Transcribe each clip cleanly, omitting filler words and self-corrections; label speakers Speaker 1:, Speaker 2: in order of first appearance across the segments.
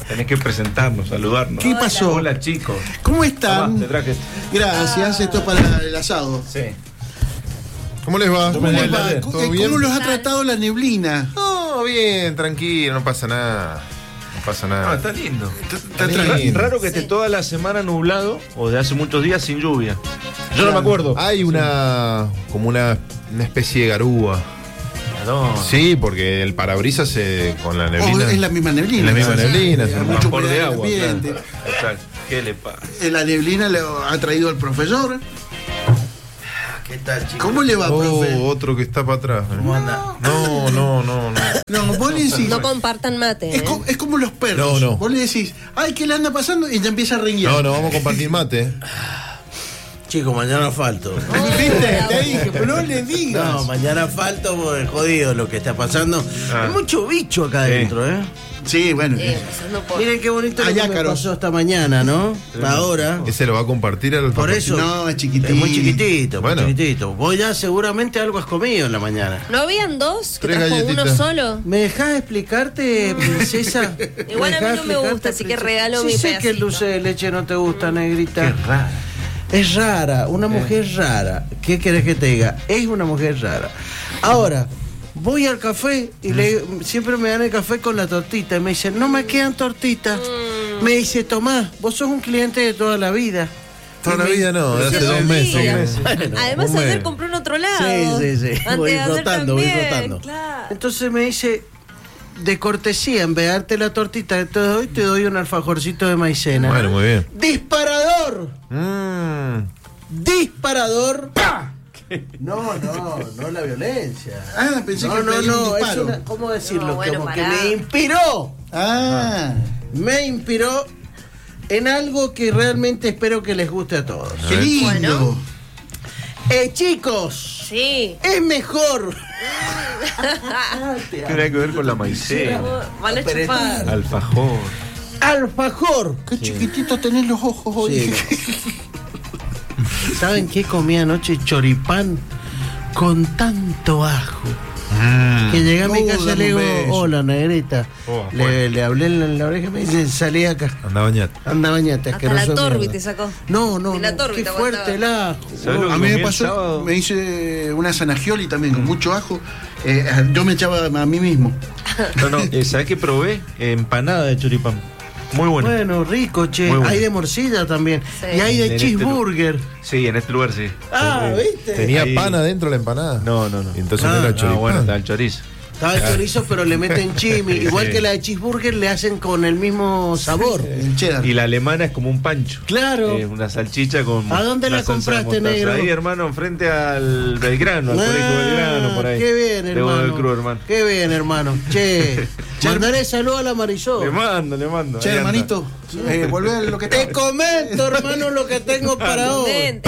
Speaker 1: Tenés que presentarnos, saludarnos.
Speaker 2: ¿Qué pasó?
Speaker 1: Hola, chicos.
Speaker 2: ¿Cómo están?
Speaker 1: Tomá, te traje.
Speaker 2: Gracias, esto es para el asado.
Speaker 1: Sí.
Speaker 3: ¿Cómo les va?
Speaker 2: ¿Cómo les va?
Speaker 3: ¿Todo bien?
Speaker 2: ¿Cómo los ha tratado la neblina?
Speaker 3: No, bien, tranquilo, no pasa nada. No pasa nada.
Speaker 1: No, está lindo.
Speaker 3: Está lindo.
Speaker 1: Raro que esté toda la semana nublado o de hace muchos días sin lluvia. Yo no me acuerdo.
Speaker 3: Hay como una especie de garúa.
Speaker 1: No.
Speaker 3: Sí, porque el parabrisas con la neblina.
Speaker 2: Es la misma neblina.
Speaker 3: Es la misma neblina,
Speaker 2: Hay
Speaker 3: es un
Speaker 2: mucho
Speaker 1: vapor de
Speaker 2: humedad en el
Speaker 1: agua.
Speaker 2: ambiente.
Speaker 1: Claro. Exacto. ¿Qué le pasa?
Speaker 2: La neblina le ha traído al profesor.
Speaker 4: ¿Qué tal, chicos?
Speaker 2: ¿Cómo le va, profe?
Speaker 3: Otro que está para atrás.
Speaker 4: ¿Cómo anda?
Speaker 3: No.
Speaker 2: No, vos le decís.
Speaker 5: No compartan mate.
Speaker 2: Es como los perros.
Speaker 3: No.
Speaker 2: Vos le decís, ay, ¿qué le anda pasando? Y ya empieza a renguear.
Speaker 3: No, vamos a compartir mate.
Speaker 4: Chicos, mañana falto.
Speaker 2: ¿Viste? Te dije, pero no le digas.
Speaker 4: No, mañana falto porque jodido lo que está pasando.
Speaker 1: Ah.
Speaker 4: Hay mucho bicho acá adentro, ¿eh?
Speaker 2: Sí, bueno.
Speaker 5: Empezando por...
Speaker 4: Miren qué bonito lo que me
Speaker 2: Ácaros.
Speaker 4: pasó esta mañana, ¿no? Ahora.
Speaker 3: Ese lo va a compartir al
Speaker 4: Por eso.
Speaker 2: No, es chiquitito.
Speaker 4: Es muy chiquitito,
Speaker 3: Bueno.
Speaker 4: muy chiquitito. Vos ya seguramente algo has comido en la mañana.
Speaker 5: ¿No habían dos? ¿Que
Speaker 3: 3
Speaker 5: trajo uno
Speaker 3: galletitas.
Speaker 5: solo?
Speaker 4: ¿Me dejás explicarte, princesa?
Speaker 5: Igual a mí
Speaker 4: dejás
Speaker 5: no me
Speaker 4: explicarte,
Speaker 5: gusta, así que
Speaker 4: princesa?
Speaker 5: regalo
Speaker 4: sí,
Speaker 5: mi
Speaker 4: sé que el
Speaker 5: pedacito.
Speaker 4: dulce de leche no te gusta, negrita.
Speaker 1: Qué raro.
Speaker 4: Es rara, una mujer rara. ¿Qué querés que te diga? Es una mujer rara. Ahora, voy al café y siempre me dan el café con la tortita. Y me dicen, no me quedan tortitas. Me dice, Tomás, vos sos un cliente de toda la vida.
Speaker 3: Toda la vida no, de hace
Speaker 5: Hace
Speaker 3: 2
Speaker 5: dos
Speaker 3: meses.
Speaker 5: días.
Speaker 4: Bueno,
Speaker 5: Además,
Speaker 3: un mes.
Speaker 5: ayer compré en otro lado.
Speaker 4: Sí.
Speaker 5: Antes
Speaker 4: Voy
Speaker 5: de ayer
Speaker 4: rotando,
Speaker 5: también, claro.
Speaker 4: Entonces me dice, de cortesía, en vez de darte la tortita que te doy un alfajorcito de maicena.
Speaker 3: Bueno, muy bien.
Speaker 4: ¡Disparador! ¡Disparador!
Speaker 2: ¡Pah!
Speaker 4: No la violencia.
Speaker 2: Ah, pensé que pedía un
Speaker 4: es
Speaker 2: disparo.
Speaker 4: una, ¿cómo decirlo?
Speaker 5: No, bueno,
Speaker 4: Como que
Speaker 5: pará.
Speaker 4: me inspiró. Me inspiró en algo que realmente espero que les guste a todos.
Speaker 2: ¡Qué lindo!
Speaker 5: Bueno.
Speaker 4: Chicos,
Speaker 5: Sí.
Speaker 4: es mejor.
Speaker 1: ¿Qué tiene que ver con la maicena?
Speaker 5: Van a chupar.
Speaker 1: Alfajor.
Speaker 4: Alfajor.
Speaker 2: ¡Qué chiquitito tenés los ojos hoy!
Speaker 4: ¿Saben qué comí anoche? Choripán con tanto ajo. Que llegué a mi
Speaker 2: No,
Speaker 4: casa y
Speaker 2: dame
Speaker 4: le digo,
Speaker 2: un beso.
Speaker 4: hola, negrita.
Speaker 1: Oh,
Speaker 4: Le hablé en la oreja y me dice, salí acá.
Speaker 3: Anda bañate.
Speaker 4: Anda, bañate,
Speaker 5: Hasta la
Speaker 4: asqueroso
Speaker 5: Torbi
Speaker 4: mierda.
Speaker 5: te sacó.
Speaker 4: No,
Speaker 5: De la Torbi
Speaker 4: qué
Speaker 5: te
Speaker 4: fuerte el ajo.
Speaker 1: ¿Sabes lo que
Speaker 2: A mí me
Speaker 1: comí el
Speaker 2: pasó,
Speaker 1: sábado?
Speaker 2: me hice una zanagioli también con mucho ajo. Yo me echaba a mí mismo.
Speaker 1: No, ¿sabés qué probé? Empanada de choripán. Muy buena.
Speaker 4: Bueno, rico, che.
Speaker 1: Muy bueno.
Speaker 4: Hay de morcilla también.
Speaker 5: Sí.
Speaker 4: Y hay de
Speaker 1: En este
Speaker 4: cheeseburger.
Speaker 1: Sí, en este lugar sí.
Speaker 4: Ah, ¿viste?
Speaker 3: ¿Tenía
Speaker 1: Ahí.
Speaker 3: pan adentro la empanada?
Speaker 1: No.
Speaker 3: Entonces no
Speaker 4: Ah,
Speaker 3: era
Speaker 1: No,
Speaker 3: choripán.
Speaker 1: bueno, está el chorizo.
Speaker 4: Estaba el chorizo, pero le meten chimi. Igual
Speaker 1: Sí.
Speaker 4: que la de cheeseburger le hacen con el mismo sabor.
Speaker 2: El cheddar.
Speaker 1: Y la alemana es como un pancho.
Speaker 4: Claro.
Speaker 1: Una salchicha con.
Speaker 4: ¿A dónde
Speaker 1: una
Speaker 4: la
Speaker 1: salsa de
Speaker 4: compraste,
Speaker 1: mostaza.
Speaker 4: negro?
Speaker 1: Ahí, hermano, frente al Belgrano, al colegio Belgrano, por ahí.
Speaker 4: Qué bien,
Speaker 1: De
Speaker 4: hermano.
Speaker 1: Del Cruz, hermano.
Speaker 4: Qué bien, hermano. Che, mandale saludo a la Marisol.
Speaker 1: Le mando.
Speaker 2: Che,
Speaker 1: Ahí anda.
Speaker 2: hermanito, volvé a lo que
Speaker 4: Te
Speaker 2: estaba.
Speaker 4: comento, hermano, lo que tengo para hoy.
Speaker 5: Vente.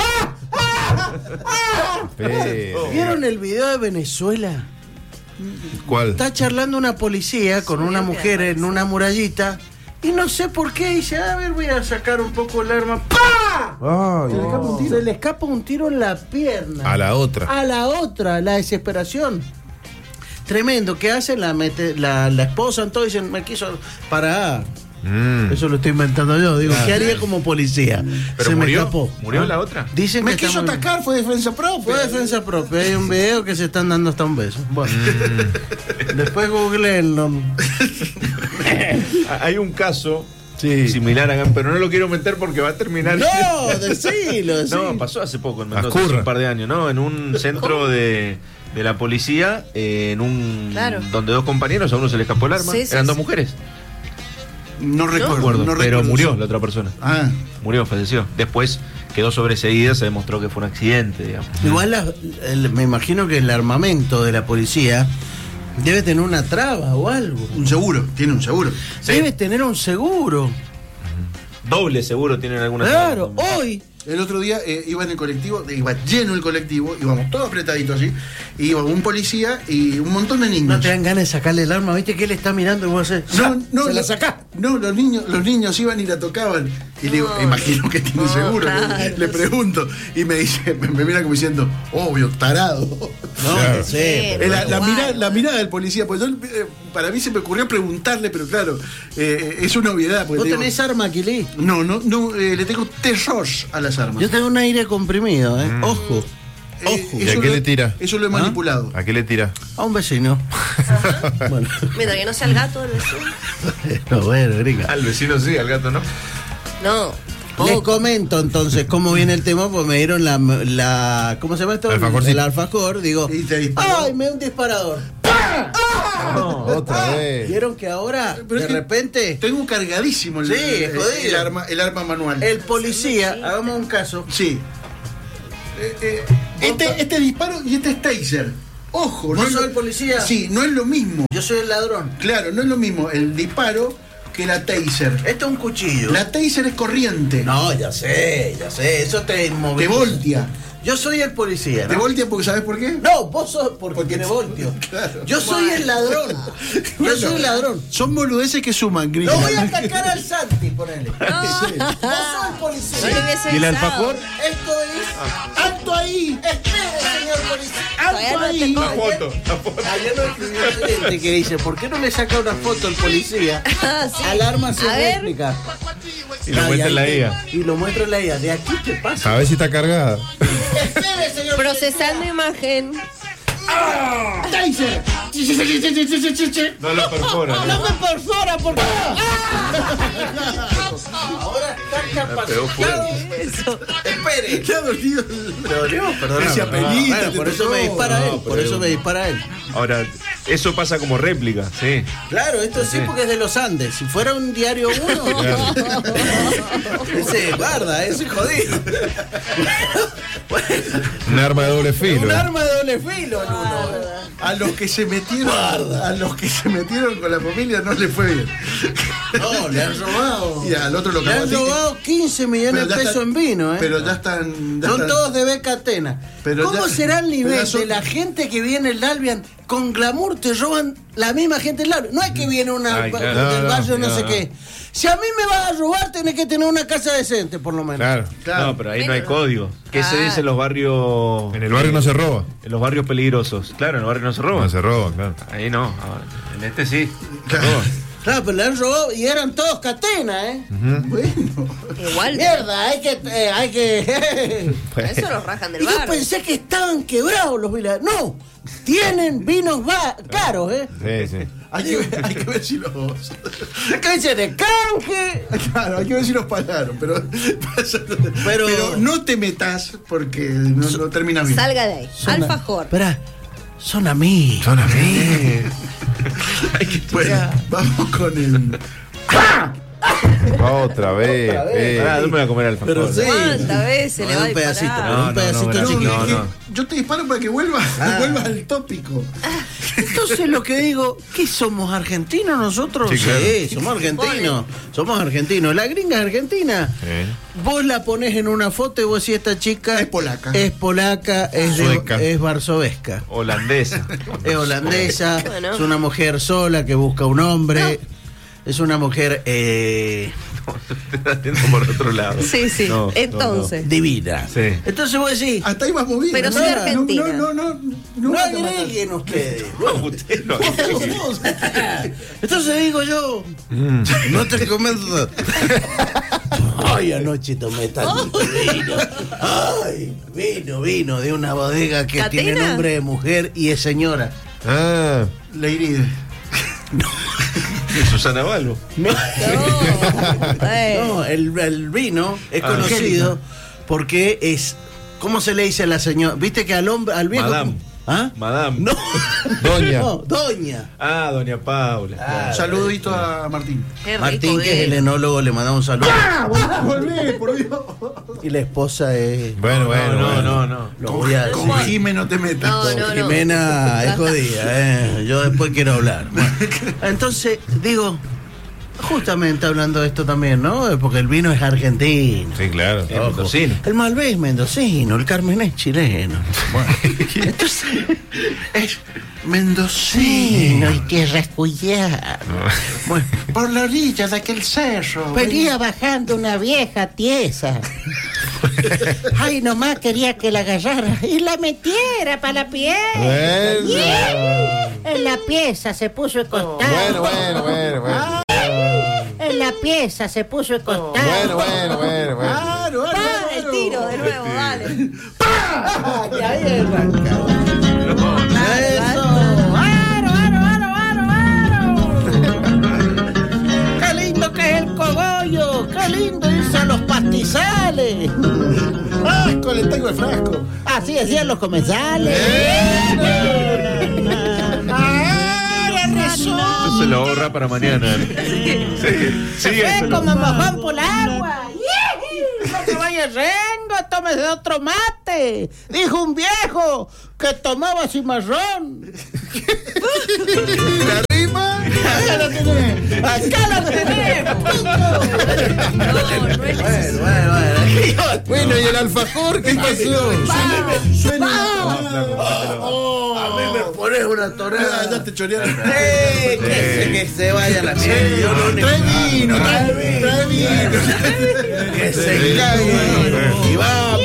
Speaker 3: Pero,
Speaker 4: ¿Vieron el video de Venezuela?
Speaker 3: ¿cuál?
Speaker 4: Está charlando una policía con una mujer en una murallita y no sé por qué dice, a ver, voy a sacar un poco el arma. ¡Pah!
Speaker 3: Ay,
Speaker 4: Se le escapa un tiro en la pierna.
Speaker 3: a la otra.
Speaker 4: A la otra, la desesperación. Tremendo. ¿Qué hace? La esposa, entonces dicen, me quiso parar. Eso lo estoy inventando yo. Digo, ¿qué haría como policía?
Speaker 1: Pero
Speaker 4: Se me
Speaker 1: murió.
Speaker 4: escapó.
Speaker 1: ¿Murió la otra?
Speaker 4: Dicen
Speaker 2: Me
Speaker 4: que
Speaker 2: quiso
Speaker 4: está muy-
Speaker 2: atacar, fue defensa propia.
Speaker 4: Fue defensa propia. Hay un video que se están dando hasta un beso. Bueno. Después googleenlo.
Speaker 1: Hay un caso similar acá, pero no lo quiero meter porque va a terminar.
Speaker 4: No, decilo.
Speaker 1: No, pasó hace poco en Mendoza,
Speaker 3: Ascurra.
Speaker 1: hace un par de años, ¿no? En un centro de la policía, en un
Speaker 5: Claro.
Speaker 1: donde dos compañeros, a uno se le escapó el arma,
Speaker 5: Sí, sí,
Speaker 1: eran
Speaker 5: sí.
Speaker 1: dos mujeres.
Speaker 2: No recuerdo, no
Speaker 1: pero
Speaker 2: recuerdo
Speaker 1: murió
Speaker 2: eso.
Speaker 1: la otra persona.
Speaker 2: Ah,
Speaker 1: Murió, falleció. Después quedó sobreseída, se demostró que fue un accidente, digamos.
Speaker 4: Igual me imagino que el armamento de la policía debe tener una traba o algo.
Speaker 2: un seguro, tiene un seguro.
Speaker 1: Sí.
Speaker 4: Debe tener un seguro.
Speaker 1: Doble seguro tienen algunas.
Speaker 4: Claro, hoy
Speaker 2: el otro día iba en el colectivo, iba lleno el colectivo, íbamos todos apretaditos así, y iba un policía y un montón de niños.
Speaker 4: No te dan ganas de sacarle el arma, ¿viste que él está mirando y vos haces? ¿Se la sacás?
Speaker 2: No, los niños iban y la tocaban. Y le digo, imagino que tiene seguro.
Speaker 5: claro.
Speaker 2: Le pregunto. Y me dice, me mira como diciendo, obvio, tarado.
Speaker 4: No,
Speaker 3: Claro.
Speaker 4: no sé.
Speaker 2: La mirada del policía, pues yo, para mí se me ocurrió preguntarle, pero claro, es una obviedad.
Speaker 4: ¿Vos
Speaker 2: Porque
Speaker 4: tenés arma, Aquilí?
Speaker 2: no, le tengo terror a las armas.
Speaker 4: Yo tengo un aire comprimido, ¿eh? Ojo. Ojo.
Speaker 3: ¿Y a qué le tira?
Speaker 2: Eso lo he manipulado.
Speaker 3: ¿A qué le tira?
Speaker 4: A un vecino. Bueno.
Speaker 5: Mientras que no sea el gato del vecino.
Speaker 4: No, bueno, gringa.
Speaker 1: Al vecino sí, al gato no.
Speaker 5: No.
Speaker 4: Les
Speaker 5: poco.
Speaker 4: comento entonces cómo viene el tema, pues me dieron la ¿cómo se llama esto?
Speaker 3: Alfajorcito.
Speaker 4: El alfajor, digo.
Speaker 2: Y te disparó.
Speaker 4: ¡Ay, me da un disparador!
Speaker 3: Otra vez.
Speaker 4: ¿Vieron que ahora,
Speaker 2: Pero es
Speaker 4: de
Speaker 2: que
Speaker 4: repente,
Speaker 2: Tengo cargadísimo
Speaker 4: Sí, es jodido.
Speaker 2: el arma manual.
Speaker 4: el policía, hagamos un caso,
Speaker 2: Sí. Este disparo y este es taser. Ojo,
Speaker 4: ¿Vos
Speaker 2: es
Speaker 4: sos
Speaker 2: lo-
Speaker 4: el policía?
Speaker 2: Sí, no es lo mismo.
Speaker 4: yo soy el ladrón.
Speaker 2: Claro, no es lo mismo el disparo que la taser.
Speaker 4: Esto es un cuchillo.
Speaker 2: La taser es corriente.
Speaker 4: No, ya sé, eso te
Speaker 2: Te
Speaker 4: inmoviliza.
Speaker 2: voltea.
Speaker 4: Yo soy el policía,
Speaker 2: Te
Speaker 4: ¿no?
Speaker 2: voltea porque ¿sabes por qué?
Speaker 4: No, vos sos porque tiene voltio.
Speaker 2: Claro.
Speaker 4: Yo soy el ladrón. Yo soy el ladrón.
Speaker 2: Son boludeces que suman, Gris.
Speaker 4: Lo voy a atacar al Santi, ponele.
Speaker 2: Sí.
Speaker 4: Vos sos el
Speaker 5: No
Speaker 4: policía.
Speaker 5: le hubiese
Speaker 1: ¿Y el
Speaker 5: avisado.
Speaker 1: alfajor?
Speaker 4: Esto es.
Speaker 2: ¡Alto ahí!
Speaker 4: Espere, señor policía.
Speaker 5: Todavía
Speaker 2: ¡Alto
Speaker 5: no te
Speaker 2: ahí!
Speaker 5: co-
Speaker 4: Ayer lo escribió un cliente que dice, ¿por qué no le saca una foto el policía
Speaker 5: Ah, sí.
Speaker 4: al arma sin
Speaker 5: A ver.
Speaker 4: réplica?
Speaker 1: Y lo muestra en la IA.
Speaker 4: Y lo muestra en la IA. ¿De aquí qué pasa?
Speaker 3: A ver si está cargada.
Speaker 4: Espere, señor
Speaker 5: Procesando imagen.
Speaker 2: ¡Taser!
Speaker 1: No lo perfora.
Speaker 4: policía. No me perfora porque... Ahora está
Speaker 1: pegó
Speaker 4: capacitado.
Speaker 5: Eso.
Speaker 4: Espere.
Speaker 2: ¿Qué ha dolido?
Speaker 4: Perdóname.
Speaker 2: Ese apellido,
Speaker 4: Bueno,
Speaker 2: te
Speaker 4: por eso
Speaker 2: tocó.
Speaker 4: me dispara él.
Speaker 1: No,
Speaker 4: Por
Speaker 1: pero-
Speaker 4: eso me dispara él.
Speaker 1: Ahora, eso pasa como réplica, sí.
Speaker 4: Claro, esto sí porque es de los Andes. Si fuera un diario 1, ese guarda, ese es jodido.
Speaker 3: Un arma de doble filo.
Speaker 4: Un arma de doble filo, el uno.
Speaker 2: A los que se metieron, con la familia no le fue bien.
Speaker 4: No, le han robado.
Speaker 2: Y al otro lo
Speaker 4: Le han
Speaker 2: cago a ti.
Speaker 4: robado 15 millones
Speaker 2: Pero
Speaker 4: de
Speaker 2: ya
Speaker 4: pesos
Speaker 2: están-
Speaker 4: en vino, ¿eh?
Speaker 2: Pero ya están. ya
Speaker 4: Son
Speaker 2: están-
Speaker 4: todos de Becatena.
Speaker 2: Pero
Speaker 4: ¿Cómo
Speaker 2: ya-
Speaker 4: será el
Speaker 2: pero
Speaker 4: nivel
Speaker 2: ya son-
Speaker 4: de la gente que viene el Albion? Con glamour te roban la misma gente del Albion. No es que viene una
Speaker 1: Ay, claro.
Speaker 4: del
Speaker 3: No,
Speaker 4: barrio no
Speaker 1: no,
Speaker 4: sé
Speaker 1: no.
Speaker 4: qué. Si a mí me vas a robar, tenés que tener una casa decente, por lo menos.
Speaker 3: Claro.
Speaker 2: Claro.
Speaker 1: No, pero ahí no hay código. ¿Qué se dice en los barrios?
Speaker 3: En el barrio no se roba.
Speaker 1: En los barrios peligrosos. Claro, en el barrio no se roba.
Speaker 3: No se roba, claro.
Speaker 1: Ahí no. Ahora, en este sí.
Speaker 4: Claro, pero le han robado y eran todos catena, ¿eh?
Speaker 2: Bueno.
Speaker 5: Igual.
Speaker 4: Mierda, hay que...
Speaker 5: Eso los rajan del
Speaker 4: Y yo
Speaker 5: bar.
Speaker 4: pensé que estaban quebrados los vilas. No, tienen vinos caros, ¿eh?
Speaker 3: Sí, sí.
Speaker 2: Hay que ver si los.
Speaker 4: ¿Qué dice? De canje.
Speaker 2: Claro, hay que ver si los pagaron. Pero no te metas porque no terminas bien.
Speaker 5: Salga de ahí. Alfajor.
Speaker 4: Espera, son amigos.
Speaker 3: Son amigos.
Speaker 2: Bueno, vamos con el.
Speaker 3: Otra vez.
Speaker 1: Ah, no me voy a comer alfajor.
Speaker 4: Pero sí.
Speaker 5: ¿Cuántas veces le va a
Speaker 4: un pedacito,
Speaker 5: disparar?
Speaker 1: No,
Speaker 4: un pedacito
Speaker 1: no, no,
Speaker 4: chiquito.
Speaker 1: no,
Speaker 2: que-
Speaker 1: no.
Speaker 2: Yo te disparo para que vuelvas al tópico.
Speaker 4: Entonces lo que digo, ¿qué somos argentinos nosotros?
Speaker 3: Sí, claro.
Speaker 4: Somos argentinos. Somos argentinos. La gringa es argentina. Vos la ponés en una foto y vos decís, esta chica
Speaker 2: Es polaca.
Speaker 4: Es polaca,
Speaker 3: Sueca.
Speaker 4: es varsovesca.
Speaker 1: Holandesa.
Speaker 4: Es holandesa,
Speaker 5: Bueno.
Speaker 4: es una mujer sola que busca un hombre. Es una mujer
Speaker 1: Te estás yendo por otro lado.
Speaker 5: Sí, sí.
Speaker 1: No, no,
Speaker 5: Entonces.
Speaker 4: divina.
Speaker 1: Sí.
Speaker 4: Entonces vos decís,
Speaker 2: Hasta ahí vas movido.
Speaker 5: Pero
Speaker 2: ¿no?
Speaker 5: soy argentina.
Speaker 2: No
Speaker 4: no
Speaker 2: vas a matar.
Speaker 4: agreguen ustedes.
Speaker 1: No, usted no.
Speaker 4: Entonces digo yo, no te convenzo. Ay, anoche tomé tanto vino. Ay, vino de una bodega que
Speaker 5: ¿Catena?
Speaker 4: tiene nombre de mujer y es señora.
Speaker 3: Ah,
Speaker 2: Leiride.
Speaker 1: Susana Balbo.
Speaker 4: No,
Speaker 5: Ay.
Speaker 4: no, el vino es
Speaker 1: Ah.
Speaker 4: conocido porque es, ¿cómo se le dice a la señora? Viste que al hombre, al viejo.
Speaker 1: Madame.
Speaker 4: ¿Ah?
Speaker 1: Madame.
Speaker 4: No,
Speaker 3: doña.
Speaker 4: no, doña.
Speaker 1: Ah, doña Paula.
Speaker 2: Un saludito a Martín.
Speaker 5: Qué rico
Speaker 4: Martín, que es el
Speaker 5: vino.
Speaker 4: enólogo, le mandamos un saludo.
Speaker 2: Volvé, por Dios.
Speaker 4: Y la esposa es.
Speaker 3: Bueno, bueno.
Speaker 1: No.
Speaker 4: Lo voy a decir.
Speaker 2: Con Jimé no te metas.
Speaker 5: No, no, no.
Speaker 4: Jimena es jodida, yo después quiero hablar. Bueno, entonces, digo, Justamente hablando de esto también, ¿no? Porque el vino es argentino.
Speaker 3: Sí, claro.
Speaker 1: Es mendocino.
Speaker 4: El Malbec es mendocino, el Carmen es chileno. Bueno, entonces es mendocino y tierra escuyana. Bueno,
Speaker 2: Por la orilla de aquel cerro.
Speaker 4: venía bajando una vieja tiesa. Ay, nomás quería que la agarrara y la metiera para la pieza.
Speaker 3: Bueno.
Speaker 4: En la pieza se puso de costado.
Speaker 3: Bueno.
Speaker 4: En la pieza se puso de costado.
Speaker 3: Bueno.
Speaker 2: Claro,
Speaker 5: El tiro de nuevo, dale.
Speaker 4: Y ahí arranca. ¡Qué lindo que es el cogollo! ¡Qué lindo irse a los pastizales!
Speaker 2: Frasco, le tengo el frasco.
Speaker 4: Así decían los comensales.
Speaker 1: Eso se lo ahorra para mañana.
Speaker 4: Fue como mojón por el agua. No se vaya rengo, tómese otro mate. Dijo un viejo que tomaba cimarrón.
Speaker 2: ¿La rima?
Speaker 4: Acá lo tenés. Acá lo tenés.
Speaker 5: No es necesario.
Speaker 3: Bueno, ¿y el alfajor qué pasó?
Speaker 4: A mí me pones una tonada.
Speaker 2: Ya te chorearon.
Speaker 4: Que se vaya la mierda.
Speaker 2: Trae vino.
Speaker 4: Que se cague.